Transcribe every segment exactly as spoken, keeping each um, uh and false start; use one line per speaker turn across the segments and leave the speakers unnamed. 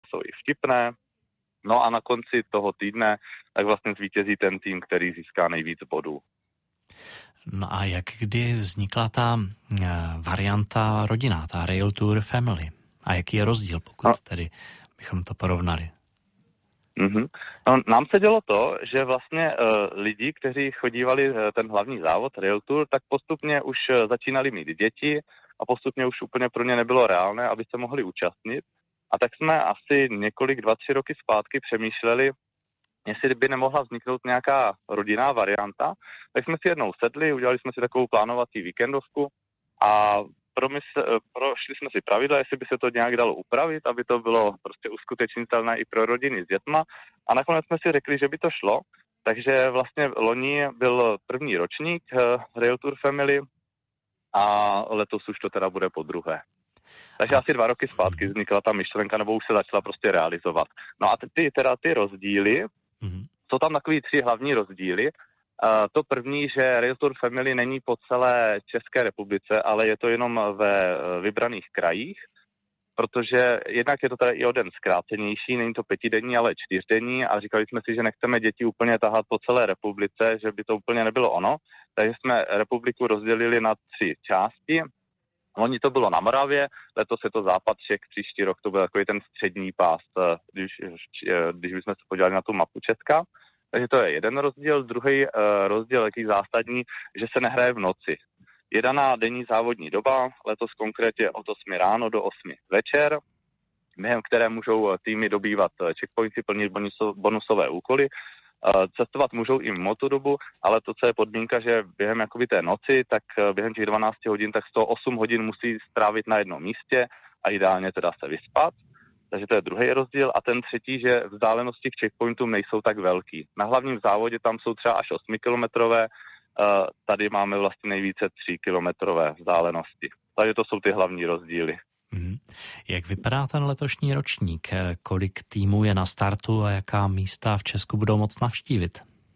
jsou i vtipné. No a na konci toho týdne tak vlastně zvítězí ten tým, který získá nejvíc bodů.
No a jak kdy vznikla ta varianta rodinná, ta Rail Tour Family? A jaký je rozdíl, pokud no. tedy bychom to porovnali?
Mm-hmm. No, nám se dělo to, že vlastně uh, lidi, kteří chodívali uh, ten hlavní závod Rail Tour, tak postupně už uh, začínali mít děti a postupně už úplně pro ně nebylo reálné, aby se mohli účastnit. A tak jsme asi několik, dva, tři roky zpátky přemýšleli, jestli by nemohla vzniknout nějaká rodinná varianta. Tak jsme si jednou sedli, udělali jsme si takovou plánovací víkendovku a promysl, prošli jsme si pravidla, jestli by se to nějak dalo upravit, aby to bylo prostě uskutečnitelné i pro rodiny s dětma. A nakonec jsme si řekli, že by to šlo. Takže vlastně loni byl první ročník Rail Tour Family a letos už to teda bude po druhé. Takže asi dva roky zpátky vznikla ta myšlenka, nebo už se začala prostě realizovat. No a ty, teda ty rozdíly, mm-hmm. jsou tam takový tři hlavní rozdíly. Uh, to první, že Rail Tour Family není po celé České republice, ale je to jenom ve vybraných krajích, protože jednak je to teda i o den zkrácenější, není to pětidenní, ale čtyřdenní a říkali jsme si, že nechceme děti úplně tahat po celé republice, že by to úplně nebylo ono, takže jsme republiku rozdělili na tři části. Loni to bylo na Moravě, letos je to západ Čech, příští rok to byl takový ten střední pás, když, když bychom se podívali na tu mapu Česka. Takže to je jeden rozdíl. Druhý uh, rozdíl, jaký zásadní, že se nehraje v noci. Je daná denní závodní doba, letos konkrétně od osmi ráno do osmi večer, během které můžou týmy dobývat checkpointy, plnit bonusové úkoly. Uh, cestovat můžou i mimo tu dobu, ale to, co je podmínka, že během jakoby té noci, tak uh, během těch dvanácti hodin, tak sto osm hodin musí strávit na jednom místě a ideálně teda se vyspat. Takže to je druhý rozdíl. A ten třetí, že vzdálenosti k checkpointům nejsou tak velký. Na hlavním závodě tam jsou třeba až osmikilometrové, tady máme vlastně nejvíce tříkilometrové vzdálenosti. Takže to jsou ty hlavní rozdíly.
Hmm. Jak vypadá ten letošní ročník? Kolik týmů je na startu a jaká místa v Česku budou moct navštívit?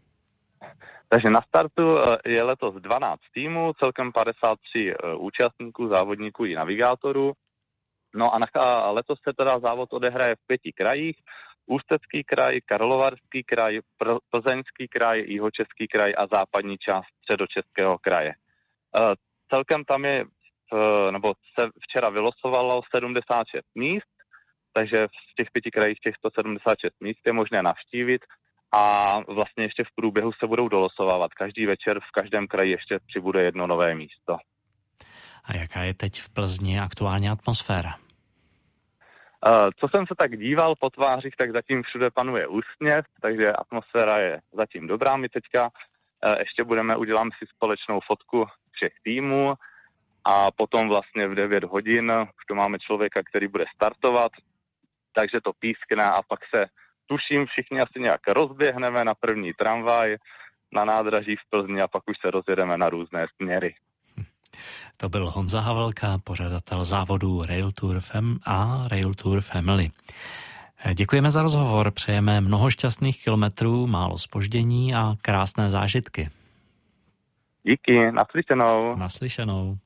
Takže na startu je letos dvanáct týmů, celkem padesát tři účastníků, závodníků i navigátorů. No a letos se teda závod odehraje v pěti krajích. Ústecký kraj, Karlovarský kraj, Plzeňský kraj, Jihočeský kraj a západní část Středočeského kraje. E, celkem tam je, e, nebo se včera vylosovalo sedmdesát šest míst, takže v těch pěti krajích těch sto sedmdesát šest míst je možné navštívit a vlastně ještě v průběhu se budou dolosovávat. Každý večer v každém kraji ještě přibude jedno nové místo.
A jaká je teď v Plzni aktuální atmosféra?
Co jsem se tak díval po tvářích, tak zatím všude panuje úsměv, takže atmosféra je zatím dobrá. My teďka ještě budeme, uděláme si společnou fotku všech týmů a potom vlastně v devět hodin už tu máme člověka, který bude startovat, takže to pískne a pak se tuším všichni asi nějak rozběhneme na první tramvaj na nádraží v Plzni a pak už se rozjedeme na různé směry.
To byl Honza Havelka, pořadatel závodu Rail Tour Fem a Rail Tour Family. Děkujeme za rozhovor, přejeme mnoho šťastných kilometrů, málo zpoždění a krásné zážitky.
Díky, naslyšenou.
Naslyšenou.